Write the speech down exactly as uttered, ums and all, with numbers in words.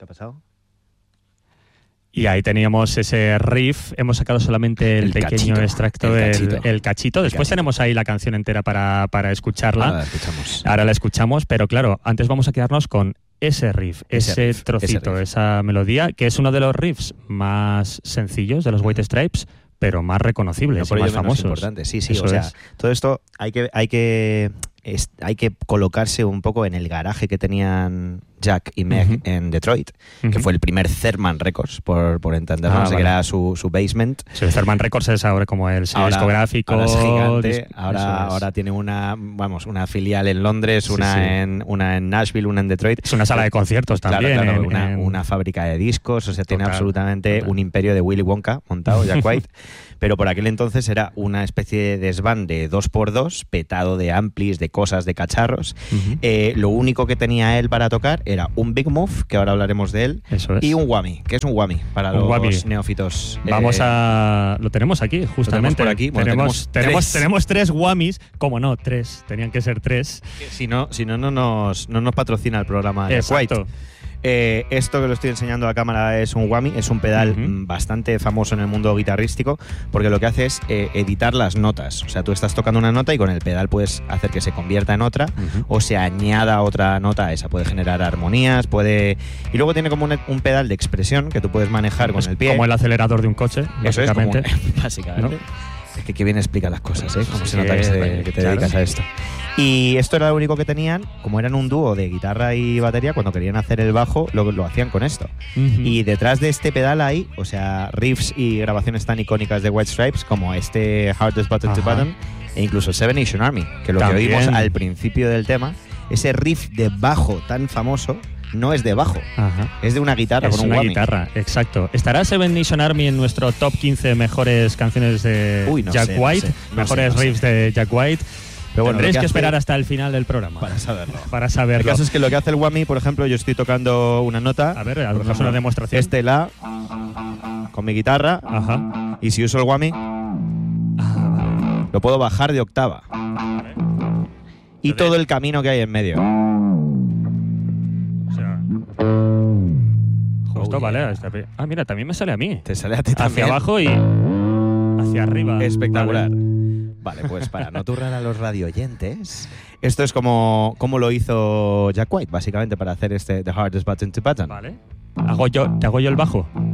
pasado? Y ahí teníamos ese riff, hemos sacado solamente el, el pequeño cachito, extracto, el el cachito. cachito. El cachito. Después el cachito. Tenemos ahí la canción entera para, para escucharla. Ahora la escuchamos. Ahora la escuchamos, pero claro, antes vamos a quedarnos con ese riff, ese, ese riff, trocito, ese riff. Esa melodía, que es uno de los riffs más sencillos de los White Stripes, pero más reconocibles, no por y más famosos. Importante. Sí, sí, Eso o sea, es. todo esto hay que, hay que es, hay que colocarse un poco en el garaje que tenían Jack y Meg uh-huh. en Detroit, uh-huh. que fue el primer Thurman Records, por, por entendernos, ah, vale. que era su, su basement. Sí, Thurman Records es ahora como el sello discográfico. Ahora es gigante, ahora, es. ahora tiene una, vamos, una filial en Londres, sí, una, sí. En, una en Nashville, una en Detroit. Es una sala de conciertos también. Claro, claro, en, una, en... una fábrica de discos, o sea, total, tiene absolutamente total. un imperio de Willy Wonka montado, Jack White. Pero por aquel entonces era una especie de desván de dos por dos, petado de amplis, de cosas, de cacharros. Uh-huh. Eh, lo único que tenía él para tocar era un Big Move, que ahora hablaremos de él, Eso es. y un whammy, que es un whammy para un los whammy. neófitos. Vamos eh, a... Lo tenemos aquí, justamente. Lo tenemos por aquí. Bueno, tenemos, tenemos, tenemos, tres. tenemos tres whammies. ¿Cómo no? Tres. Tenían que ser tres. Si no, si no, no nos, no nos patrocina el programa de White. Eh, esto que lo estoy enseñando a cámara es un whammy, es un pedal uh-huh. bastante famoso en el mundo guitarrístico, porque lo que hace es eh, editar las notas. O sea, tú estás tocando una nota y con el pedal puedes hacer que se convierta en otra uh-huh. o se añada otra nota a esa. Puede generar armonías, puede... Y luego tiene como un, un pedal de expresión que tú puedes manejar pues con el pie. Como el acelerador de un coche, Eso básicamente. Es como, básicamente. ¿No? Es que qué bien explica las cosas, ¿eh? Como sí, se nota que, se, que te claro. dedicas a esto. Y esto era lo único que tenían, como eran un dúo de guitarra y batería, cuando querían hacer el bajo, lo, lo hacían con esto. Uh-huh. Y detrás de este pedal hay, o sea, riffs y grabaciones tan icónicas de White Stripes como este Hardest Button Ajá. to Button e incluso Seven Nation Army, que lo También. que oímos al principio del tema, ese riff de bajo tan famoso, no es de bajo, Ajá. es de una guitarra es con un una whammy. guitarra, exacto. ¿Estará Seven Nation Army en nuestro top quince mejores canciones de Uy, no Jack sé, White? No sé, no mejores sé, no riffs sé. de Jack White. Pero bueno, tendréis que, que esperar hasta el final del programa para saberlo. Para saberlo. El caso es que lo que hace el whammy, por ejemplo, yo estoy tocando una nota. A ver, hagamos una demostración. Este la con mi guitarra. Ajá. Y si uso el whammy, ah, vale. lo puedo bajar de octava. Vale. Y todo el camino que hay en medio. O sea, justo, oh, vale. Yeah. Ah, mira, también me sale a mí. Te sale a ti también. Hacia abajo y hacia arriba. Espectacular. Vale. Vale, pues para no turrar a los radioyentes, esto es como, como lo hizo Jack White, básicamente, para hacer este The Hardest Button to Button. Vale. ¿Hago yo, ¿Te hago yo el bajo?